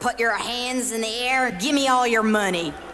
Put your hands in the air. Give me all your money.